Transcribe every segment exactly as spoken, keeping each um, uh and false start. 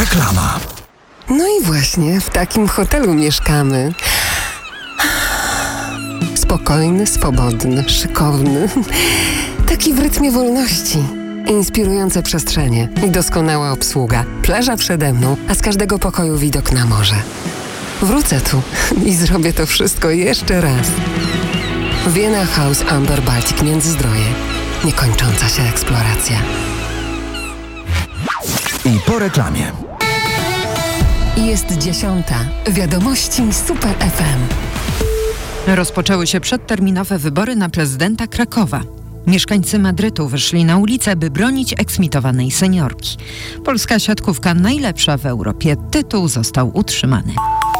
Reklama. No i właśnie w takim hotelu mieszkamy. Spokojny, swobodny, szykowny. Taki w rytmie wolności. Inspirujące przestrzenie i doskonała obsługa. Plaża przede mną, a z każdego pokoju widok na morze. Wrócę tu i zrobię to wszystko jeszcze raz. Vienna House Amber Baltic Międzyzdroje. Niekończąca się eksploracja. I po reklamie. Jest dziesiąta. Wiadomości Super F M. Rozpoczęły się przedterminowe wybory na prezydenta Krakowa. Mieszkańcy Madrytu wyszli na ulicę, by bronić eksmitowanej seniorki. Polska siatkówka najlepsza w Europie. Tytuł został utrzymany.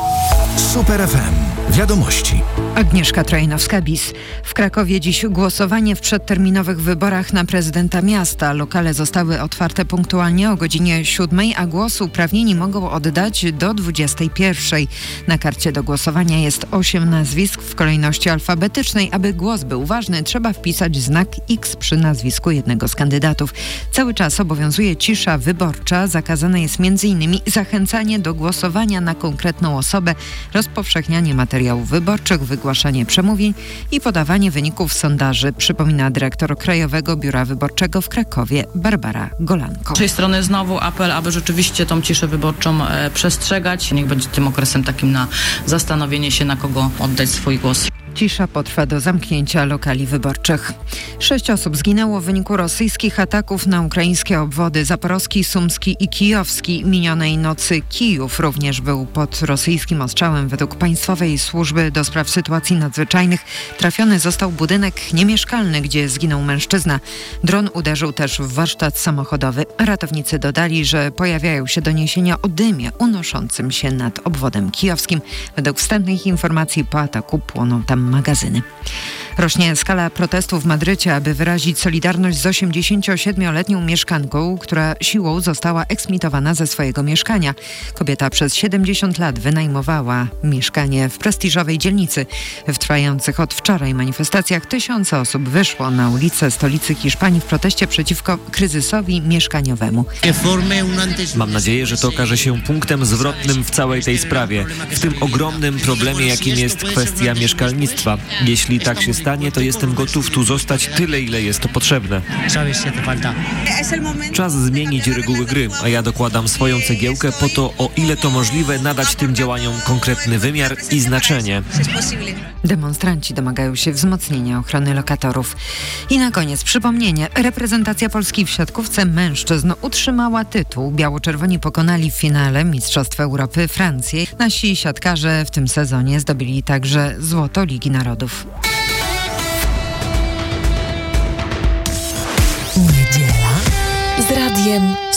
Super F M. Wiadomości. Agnieszka Trajnowska-Bis. W Krakowie dziś głosowanie w przedterminowych wyborach na prezydenta miasta. Lokale zostały otwarte punktualnie o godzinie siódmej, a głos uprawnieni mogą oddać do dwudziestej pierwszej. Na karcie do głosowania jest osiem nazwisk w kolejności alfabetycznej. Aby głos był ważny, trzeba wpisać znak X przy nazwisku jednego z kandydatów. Cały czas obowiązuje cisza wyborcza. Zakazane jest między innymi zachęcanie do głosowania na konkretną osobę, rozpowszechnianie materiałów wyborczych, wygłaszanie przemówień i podawanie wyników sondaży, przypomina dyrektor Krajowego Biura Wyborczego w Krakowie Barbara Golanko. Z tej strony znowu apel, aby rzeczywiście tą ciszę wyborczą e, przestrzegać. Niech będzie tym okresem takim na zastanowienie się, na kogo oddać swój głos. Cisza potrwa do zamknięcia lokali wyborczych. Sześć osób zginęło w wyniku rosyjskich ataków na ukraińskie obwody Zaporowski, Sumski i Kijowski. Minionej nocy Kijów również był pod rosyjskim ostrzałem. Według Państwowej Służby do Spraw Sytuacji Nadzwyczajnych trafiony został budynek niemieszkalny, gdzie zginął mężczyzna. Dron uderzył też w warsztat samochodowy. Ratownicy dodali, że pojawiają się doniesienia o dymie unoszącym się nad obwodem kijowskim. Według wstępnych informacji po ataku płoną tam magazyny. Rośnie skala protestów w Madrycie, aby wyrazić solidarność z osiemdziesięciosiedmioletnią mieszkanką, która siłą została eksmitowana ze swojego mieszkania. Kobieta przez siedemdziesiąt lat wynajmowała mieszkanie w prestiżowej dzielnicy. W trwających od wczoraj manifestacjach tysiące osób wyszło na ulice stolicy Hiszpanii w proteście przeciwko kryzysowi mieszkaniowemu. Mam nadzieję, że to okaże się punktem zwrotnym w całej tej sprawie, w tym ogromnym problemie, jakim jest kwestia mieszkalnictwa. Jeśli tak się stanie, to jestem gotów tu zostać tyle, ile jest to potrzebne. Czas zmienić reguły gry, a ja dokładam swoją cegiełkę po to, o ile to możliwe, nadać tym działaniom konkretny wymiar i znaczenie. Demonstranci domagają się wzmocnienia ochrony lokatorów. I na koniec przypomnienie. Reprezentacja Polski w siatkówce mężczyzn utrzymała tytuł. Biało-czerwoni pokonali w finale Mistrzostw Europy Francję. Nasi siatkarze w tym sezonie zdobyli także złoto Ligi Narodów. Niedziela z Radiem